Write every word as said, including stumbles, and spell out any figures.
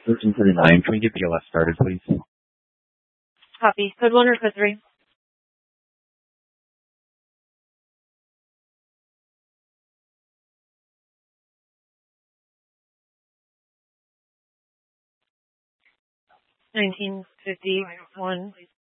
thirteen thirty-nine. Can we get B L S started, please? Copy. Code one or code three? nineteen fifty-one.